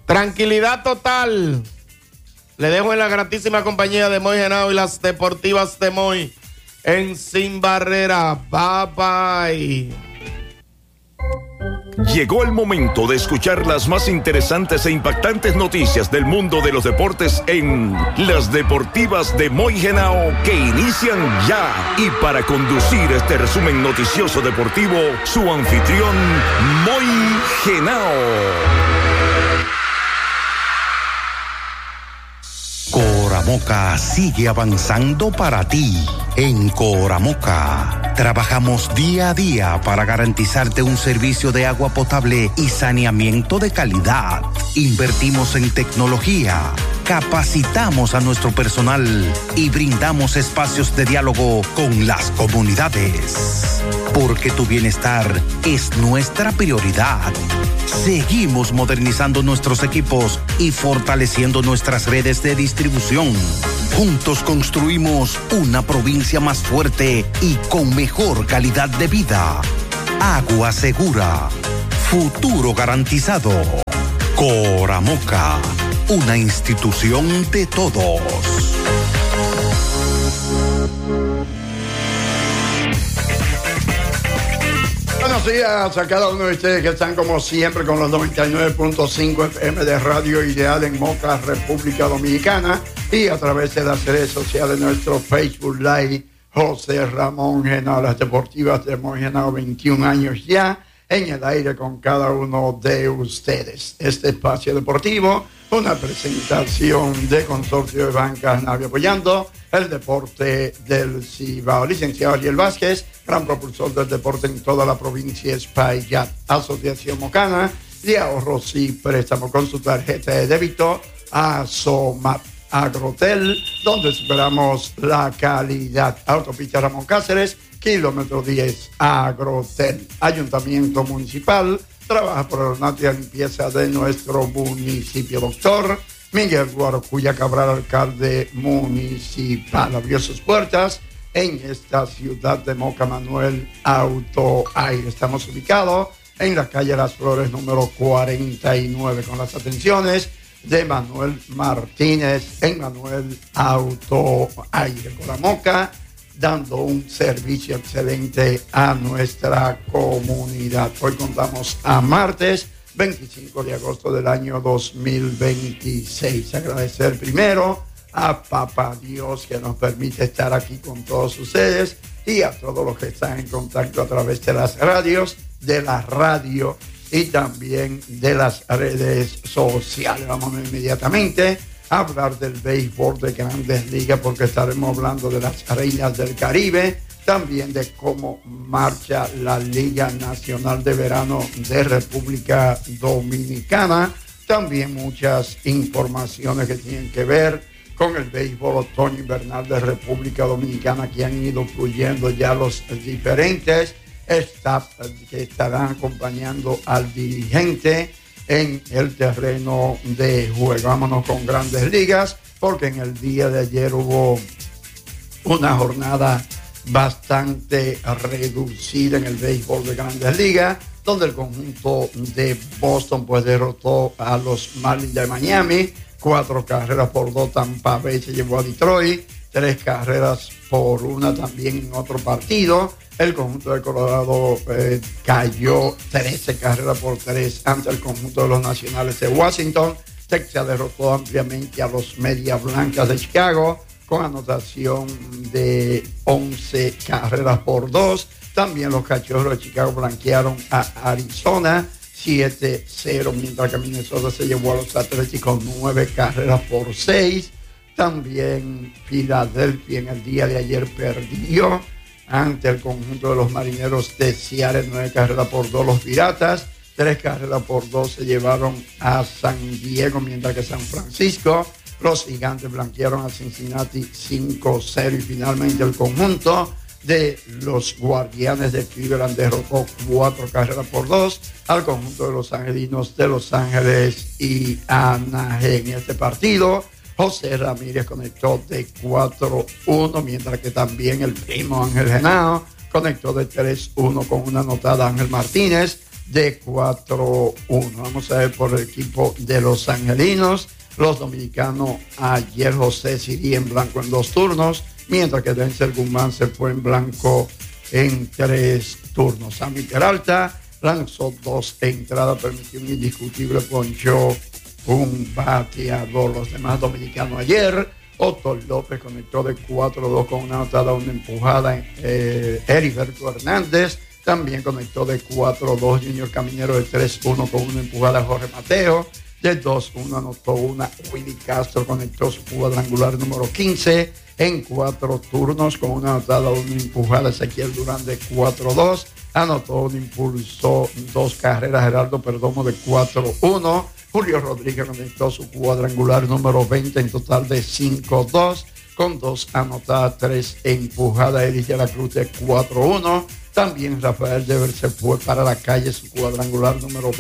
Tranquilidad total. Le dejo en la gratísima compañía de Moy Henao y las deportivas de Moy en Sin Barrera. Bye bye. Llegó el momento de escuchar las más interesantes e impactantes noticias del mundo de los deportes en Las Deportivas de Moy Henao, que inician ya. Y para conducir este resumen noticioso deportivo, su anfitrión, Moy Henao. Coramoca sigue avanzando para ti. En Coramoca trabajamos día a día para garantizarte un servicio de agua potable y saneamiento de calidad. Invertimos en tecnología, capacitamos a nuestro personal y brindamos espacios de diálogo con las comunidades. Porque tu bienestar es nuestra prioridad. Seguimos modernizando nuestros equipos y fortaleciendo nuestras redes de distribución. Juntos construimos una provincia más fuerte y con mejor calidad de vida. Agua segura. Futuro garantizado. Coramoca, una institución de todos. Buenos días a cada uno de ustedes que están como siempre con los 99.5 FM de Radio Ideal en Moca, República Dominicana, y a través de las redes sociales, nuestro Facebook Live, José Ramón Henao, las deportivas de Moy Henao, 21 años ya en el aire con cada uno de ustedes. Este espacio deportivo, una presentación de Consorcio de Bancas Navia apoyando el deporte del Cibao. Licenciado Ariel Vázquez, gran propulsor del deporte en toda la provincia de Espaillat. Asociación Mocana de Ahorros y Préstamos con su tarjeta de débito ASOMAP. Agrotel, donde esperamos la calidad. Autopista Ramón Cáceres, kilómetro 10, Agrotel. Ayuntamiento Municipal, trabaja por la ornato y limpieza de nuestro municipio. Doctor Miguel Guarocuya Cabral, alcalde municipal, abrió sus puertas en esta ciudad de Moca. Manuel Auto Aire. Estamos ubicados en la calle Las Flores, número 49, con las atenciones de Manuel Martínez en Manuel Auto Aire. Coramoca, dando un servicio excelente a nuestra comunidad. Hoy contamos a martes 25 de agosto del año 2026. Agradecer primero a Papá Dios que nos permite estar aquí con todos ustedes y a todos los que están en contacto a través de las radios, de la radio y también de las redes sociales. Vamos inmediatamente a hablar del béisbol de Grandes Ligas, porque estaremos hablando de las Reinas del Caribe, también de cómo marcha la Liga Nacional de Verano de República Dominicana, también muchas informaciones que tienen que ver con el béisbol otoño-invernal de República Dominicana, que han ido fluyendo ya los diferentes staff que estarán acompañando al dirigente en el terreno de juego. Vámonos con Grandes Ligas, porque en el día de ayer hubo una jornada bastante reducida en el béisbol de Grandes Ligas, donde el conjunto de Boston pues derrotó a los Marlins de Miami 4-2. Tampa Bay se llevó a Detroit 3-1 también en otro partido. El conjunto de Colorado cayó 13-3 ante el conjunto de los Nacionales de Washington. Texas derrotó ampliamente a los Medias Blancas de Chicago con anotación de 11-2. También los Cachorros de Chicago blanquearon a Arizona 7-0, mientras que Minnesota se llevó a los Atléticos 9-6. También Filadelfia en el día de ayer perdió ante el conjunto de los Marineros de Seattle 9-2. Los Piratas 3-2 se llevaron a San Diego, mientras que San Francisco, los Gigantes blanquearon a Cincinnati 5-0. Y finalmente el conjunto de los Guardianes de Cleveland derrotó 4-2 al conjunto de los Angelinos de Los Ángeles y Anaheim. En este partido José Ramírez conectó de 4-1, mientras que también el primo Ángel Henao conectó de 3-1 con una anotada. Ángel Martínez de 4-1. Vamos a ver por el equipo de los angelinos. Los dominicanos ayer José Sirí en blanco en 2 turnos, mientras que Denzel Guzmán se fue en blanco en 3 turnos. Sammy Peralta lanzó 2 entradas, permitió un indiscutible, ponchó un bateador. Los demás dominicanos ayer, Otto López conectó de 4-2 con una anotada, una empujada. Heriberto Hernández también conectó de 4-2. Junior Caminero de 3-1 con una empujada. Jorge Mateo de 2-1 anotó una. Willy Castro conectó su cuadrangular número 15 en 4 turnos con una anotada, una empujada. Ezequiel Durán de 4-2 anotó un impulso, 2 carreras. Gerardo Perdomo de 4-1. Julio Rodríguez conectó su cuadrangular número 20 en total de 5-2 con 2 anotadas, 3 empujadas. Eris de la Cruz de 4-1. También Rafael Dever se fue para la calle, su cuadrangular número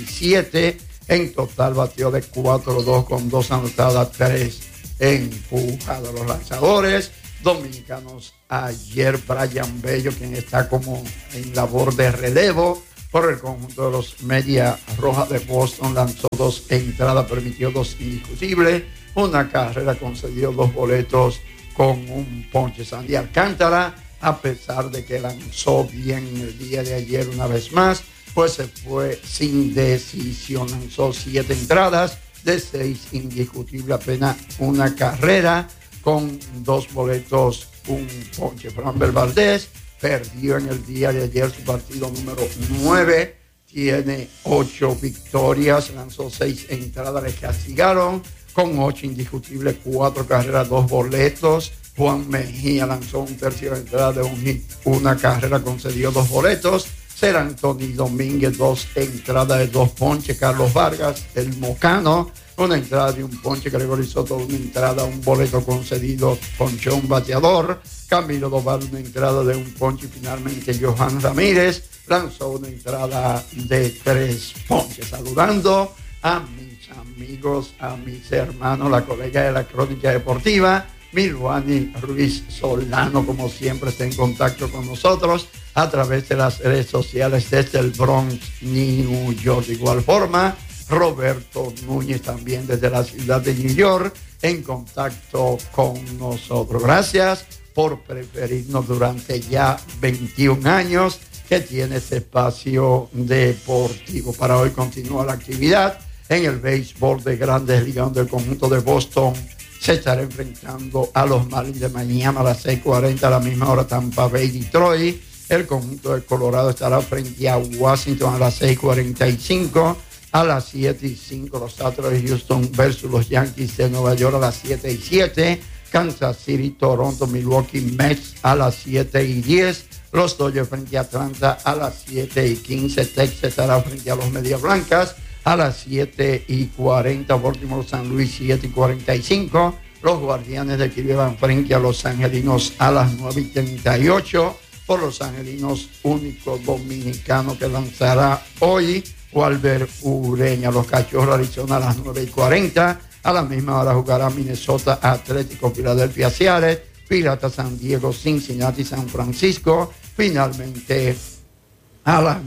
27. En total batió de 4-2 con 2 anotadas, 3 empujadas. Los lanzadores dominicanos ayer, Brian Bello, quien está como en labor de relevo por el conjunto de los Medias Rojas de Boston, lanzó 2 entradas, permitió 2 indiscutibles, una carrera, concedió 2 boletos con un ponche. Sandy Alcántara, a pesar de que lanzó bien el día de ayer una vez más, pues se fue sin decisión. Lanzó 7 entradas de 6 indiscutibles, apenas una carrera con 2 boletos, un ponche. Framber Valdés perdió en el día de ayer su partido número 9, tiene 8 victorias, lanzó 6 entradas, le castigaron con 8 indiscutibles, 4 carreras, 2 boletos. Juan Mejía lanzó un tercio de entrada de un hit, una carrera, concedió 2 boletos. Ser Anthony Domínguez, 2 entradas de 2 ponches. Carlos Vargas, el Mocano, una entrada de un ponche. Gregory Soto, una entrada, un boleto concedido, ponchó un bateador. Camilo Doval, una entrada de un ponche. Y finalmente Johan Ramírez lanzó una entrada de 3 ponches. Saludando a mis amigos, a mis hermanos, la colega de la Crónica Deportiva, Milwani Ruiz Solano, como siempre está en contacto con nosotros a través de las redes sociales desde el Bronx, New York. De igual forma, Roberto Núñez también desde la ciudad de New York en contacto con nosotros. Gracias por preferirnos durante ya 21 años que tiene este espacio deportivo. Para hoy continúa la actividad en el béisbol de Grandes Ligas, donde el conjunto de Boston se estará enfrentando a los Marlins de Miami a las 6:40, a la misma hora Tampa Bay, Detroit. El conjunto de Colorado estará frente a Washington a las 6:45, a las 7:05 los Astros de Houston versus los Yankees de Nueva York a las 7:07, Kansas City, Toronto, Milwaukee Mets a las 7:10, los Dodgers frente a Atlanta a las 7:15, Texas estará frente a los Medias Blancas a las 7:40, Baltimore San Luis 7:45, los Guardianes de Cleveland frente a los Angelinos a las 9:38, por los Angelinos único dominicano que lanzará hoy, Walber Ureña. Los Cachorros Arizona a las 9:40, a la misma hora jugará Minnesota Atlético, Filadelfia Seattle, Piratas San Diego, Cincinnati, San Francisco, finalmente a las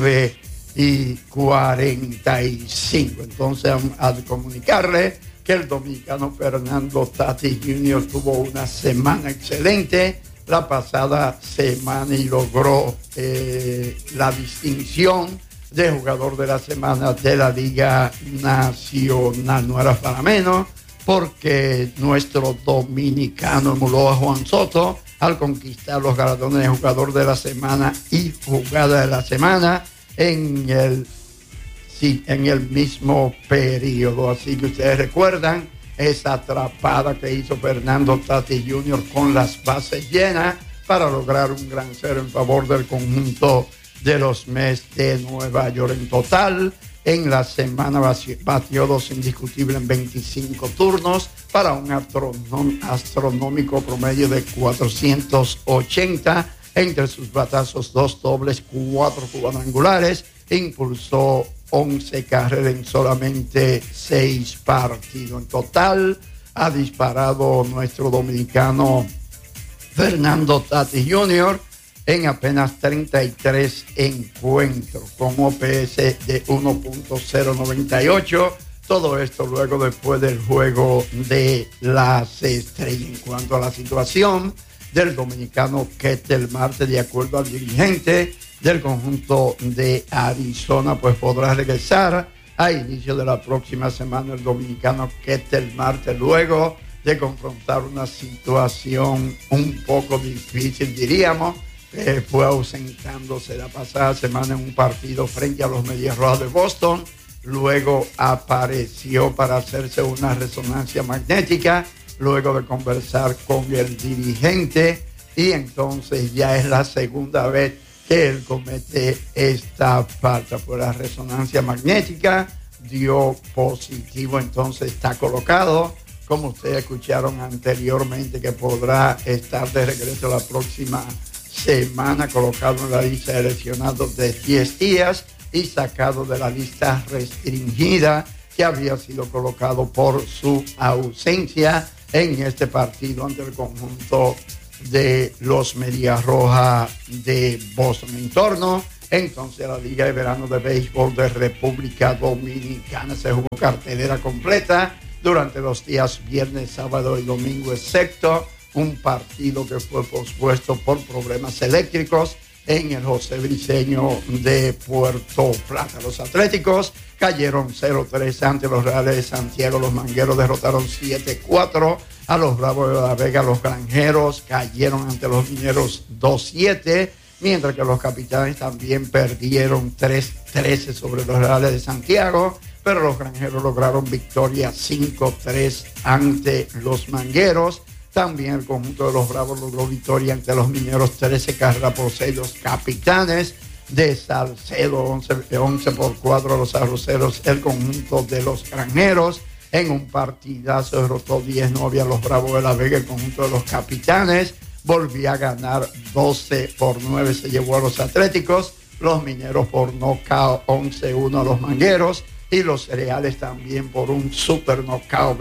9:45. Entonces, al comunicarle que el dominicano Fernando Tatis Jr. tuvo una semana excelente la pasada semana y logró la distinción de jugador de la semana de la Liga Nacional. No era para menos, porque nuestro dominicano emuló a Juan Soto al conquistar los galardones de jugador de la semana y jugada de la semana en el mismo periodo. Así que ustedes recuerdan esa atrapada que hizo Fernando Tatis Jr. con las bases llenas para lograr un gran cero en favor del conjunto de los Mets de Nueva York. En total, en la semana batió 2 indiscutibles en 25 turnos para un astronómico promedio de 480. Entre sus batazos, 2 dobles, 4 cuadrangulares, impulsó 11 carreras en solamente 6 partidos. En total, ha disparado nuestro dominicano Fernando Tatis Jr. en apenas 33 encuentros, con OPS de 1.098. Todo esto luego después del juego de las estrellas. En cuanto a la situación del dominicano Ketel Marte, de acuerdo al dirigente del conjunto de Arizona, pues podrá regresar a inicio de la próxima semana el dominicano Ketel Marte, luego de confrontar una situación un poco difícil, diríamos. Fue ausentándose la pasada semana en un partido frente a los Medias Rojas de Boston. Luego apareció para hacerse una resonancia magnética, luego de conversar con el dirigente, y entonces ya es la segunda vez que él comete esta falta. Por la resonancia magnética dio positivo, entonces está colocado, como ustedes escucharon anteriormente, que podrá estar de regreso la próxima semana, colocado en la lista de lesionados de 10 días y sacado de la lista restringida que había sido colocado por su ausencia en este partido ante el conjunto de los Medias Rojas de Boston. En torno entonces a la Liga de Verano de Béisbol de República Dominicana, se jugó cartelera completa durante los días viernes, sábado y domingo, excepto un partido que fue pospuesto por problemas eléctricos en el José Briceño de Puerto Plata. Los Atléticos cayeron 0-3 ante los Reales de Santiago. Los Mangueros derrotaron 7-4 a los Bravos de La Vega. Los Granjeros cayeron ante los Mineros 2-7, mientras que los Capitanes también perdieron 3-13 sobre los Reales de Santiago, pero los Granjeros lograron victoria 5-3 ante los Mangueros. También el conjunto de los Bravos logró victoria ante los Mineros 13-6. Los Capitanes de Salcedo 11-4 a los Arroceros. El conjunto de los Granjeros en un partidazo derrotó 10-9 a los Bravos de La Vega. El conjunto de los Capitanes volvió a ganar 12-9. Se llevó a los Atléticos. Los Mineros por nocaut 11-1 a los Mangueros. Y los Cereales también por un super nocaut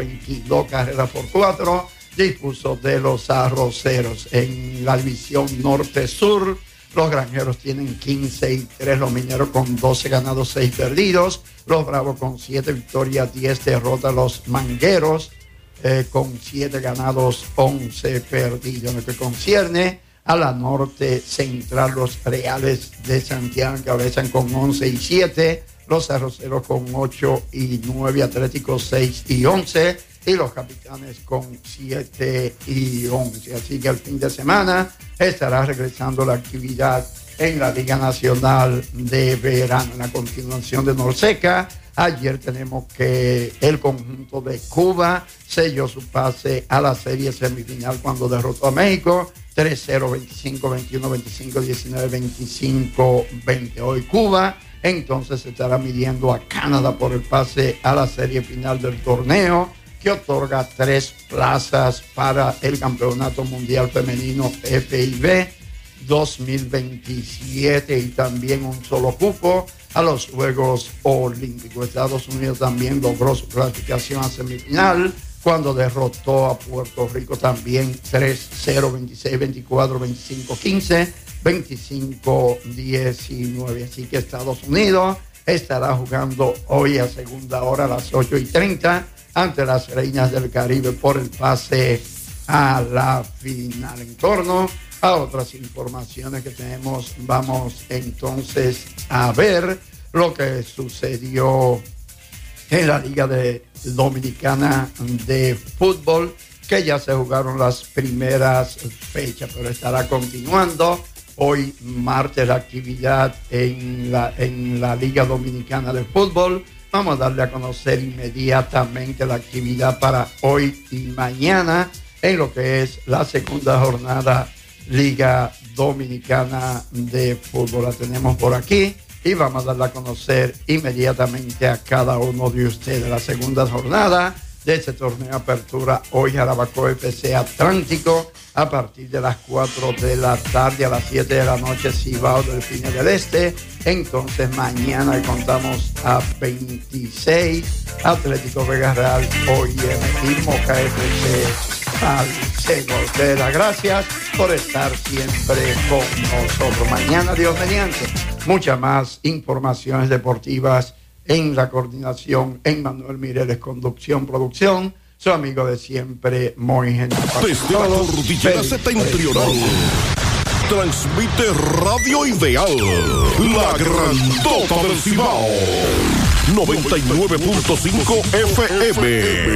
22-4. Dispuso de los Arroceros. En la división norte-sur, los Granjeros tienen 15-3, los Mineros con 12 ganados, 6 perdidos, los Bravos con 7 victorias, 10 derrotas, los Mangueros con 7 ganados, 11 perdidos. En lo que concierne a la norte central, los Reales de Santiago cabezan con 11-7, los Arroceros con 8-9, Atléticos 6-11, y los Capitanes con 7-11. Así que el fin de semana estará regresando la actividad en la Liga Nacional de Verano. En la continuación de Norseca, ayer tenemos que el conjunto de Cuba selló su pase a la serie semifinal cuando derrotó a México 3-0, 25-21, 25-19, 25-20. Hoy Cuba entonces se estará midiendo a Canadá por el pase a la serie final del torneo, que otorga 3 plazas para el Campeonato Mundial Femenino FIB 2027 y también un solo cupo a los Juegos Olímpicos. Estados Unidos también logró su clasificación a semifinal cuando derrotó a Puerto Rico también 3-0, 26-24, 25-15, 25-19. Así que Estados Unidos estará jugando hoy a segunda hora a las 8:30 ante las Reinas del Caribe por el pase a la final. En torno a otras informaciones que tenemos, vamos entonces a ver lo que sucedió en la Liga Dominicana de Fútbol, que ya se jugaron las primeras fechas, pero estará continuando hoy martes la actividad en la Liga Dominicana de Fútbol. Vamos a darle a conocer inmediatamente la actividad para hoy y mañana en lo que es la segunda jornada Liga Dominicana de Fútbol. La tenemos por aquí y vamos a darle a conocer inmediatamente a cada uno de ustedes. La segunda jornada de este torneo de apertura, hoy Jarabacoa FC Atlántico a partir de las 4 de la tarde, a las 7 de la noche Cibao Delfines del Este. Entonces mañana contamos a 26 Atlético Vega Real, OIM y Moca FC Salcedo Ortega. Gracias por estar siempre con nosotros. Mañana, Dios mediante, muchas más informaciones deportivas en la coordinación, en Manuel Mireles, conducción, producción. Su amigo de siempre, Moy Genao. Desde la cordillera septentrional, transmite Radio Ideal, la grandota del Cibao, 99.5 FM.